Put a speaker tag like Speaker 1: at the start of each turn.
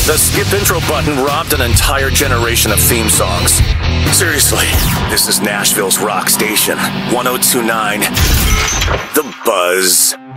Speaker 1: The skip intro button robbed an entire generation of theme songs. Seriously, this is Nashville's rock station, 1029 The Buzz.